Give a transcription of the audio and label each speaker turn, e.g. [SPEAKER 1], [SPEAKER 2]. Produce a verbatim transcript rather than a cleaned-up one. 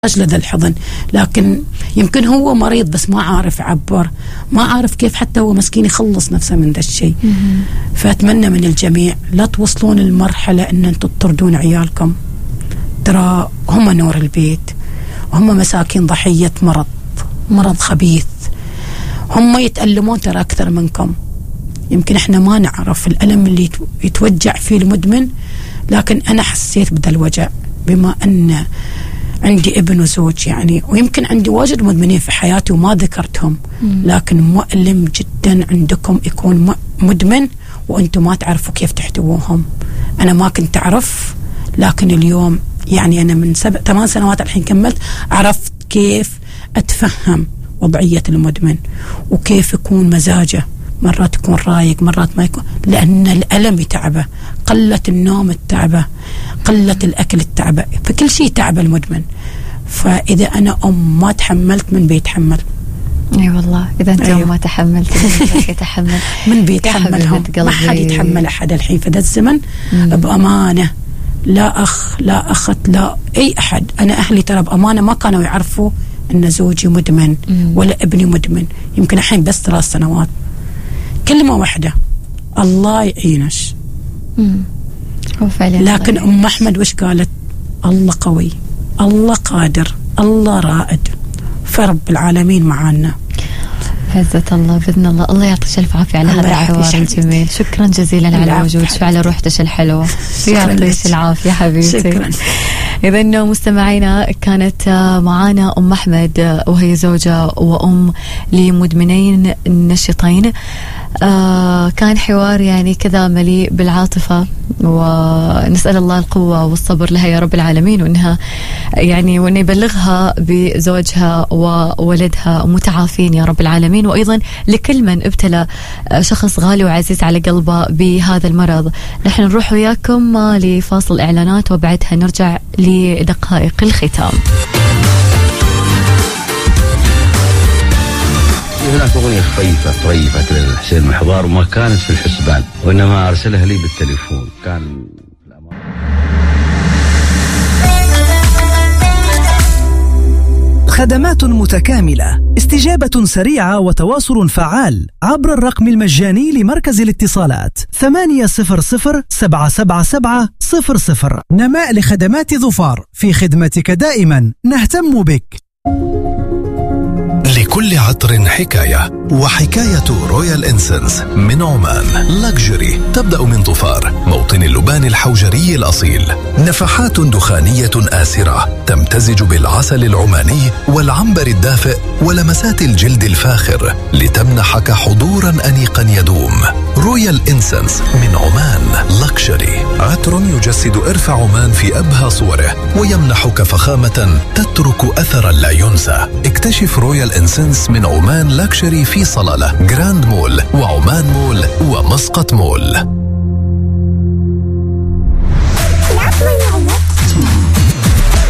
[SPEAKER 1] لدى الحضن، لكن يمكن هو مريض بس ما عارف يعبر، ما عارف كيف حتى هو مسكين يخلص نفسه من ذا الشيء. فأتمنى من الجميع لا توصلون المرحلة أن أنتم تطردون عيالكم، ترى هم نور البيت، وهم مساكين ضحية مرض مرض خبيث، هم يتألمون ترى أكثر منكم. يمكن إحنا ما نعرف الألم اللي يتوجع فيه المدمن، لكن أنا حسيت بذا الوجع بما أن عندي ابن وزوج يعني، ويمكن عندي واجد مدمنين في حياتي وما ذكرتهم، لكن مؤلم جدا عندكم يكون مدمن وأنتم ما تعرفوا كيف تحتووهم. أنا ما كنت أعرف، لكن اليوم يعني أنا من سبع ثمان سنوات الحين كملت عرفت كيف أتفهم وضعية المدمن وكيف يكون مزاجه، مرات يكون رايق مرات ما يكون، لأن الألم يتعبه، قلة النوم التعبه، قلة الأكل التعبه، فكل شيء تعب المدمن. فإذا أنا أم ما تحملت من بيتحمل.
[SPEAKER 2] اي أيوة والله اذا انت أيوة. ما تحملت من يتحمل
[SPEAKER 1] من بيتحملهم، ما حد يتحمل احد الحين في ذا الزمن. مم. بامانه لا اخ لا اخت لا اي احد، انا اهلي ترى بامانه ما كانوا يعرفوا ان زوجي مدمن. مم. ولا ابني مدمن، يمكن الحين بس ثلاث سنوات. كلمه واحده، الله يعينش.
[SPEAKER 2] امم هو فعلا.
[SPEAKER 1] لكن ام احمد وش قالت؟ الله قوي، الله قادر، الله رائد، فرب العالمين معانا.
[SPEAKER 2] عزة الله بإذن الله. الله يعطيك الف عافية على هذا الحوار الجميل. شكرا جزيلا على وجودك وعلى روحتك الحلوة. يعطيك العافية حبيبتي. شكرا. إذن مستمعينا كانت معانا أم أحمد، وهي زوجة وأم لمدمنين نشطين. آه كان حوار يعني كذا مليء بالعاطفة، ونسأل الله القوة والصبر لها يا رب العالمين، وإنها يعني وإن يبلغها بزوجها وولدها متعافين يا رب العالمين. وأيضا لكل من ابتلى شخص غالي وعزيز على قلبه بهذا المرض. نحن نروح وياكم لفاصل إعلانات وبعدها نرجع لدقائق الختام.
[SPEAKER 3] هناك أغنية خفيفة طريفة للحسين محضار وما كانت في الحسبان، وإنما أرسلها لي بالتليفون. كان
[SPEAKER 4] خدمات متكاملة، استجابة سريعة وتواصل فعال عبر الرقم المجاني لمركز الاتصالات ثمانية صفر صفر سبعة سبعة سبعة صفر صفر. نماء لخدمات ظفار، في خدمتك دائما، نهتم بك.
[SPEAKER 5] لكل عطر حكاية، وحكاية رويال إنسنس من عمان لاكجري تبدأ من ظفار، موطن اللبان الحوجري الأصيل. نفحات دخانية آسرة تمتزج بالعسل العماني والعنبر الدافئ ولمسات الجلد الفاخر لتمنحك حضورا أنيقا يدوم. رويال إنسنس من عمان لاكجري، عطر يجسد إرث عمان في أبهى صوره ويمنحك فخامة تترك أثرا لا ينسى. اكتشف رويال إنسنس من عمان لاكشري في صلالة، جراند مول وعمان مول ومسقط مول.